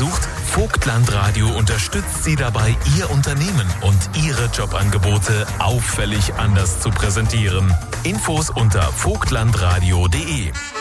gesucht? Vogtland Radio unterstützt Sie dabei, Ihr Unternehmen und Ihre Jobangebote auffällig anders zu präsentieren. Infos unter vogtlandradio.de.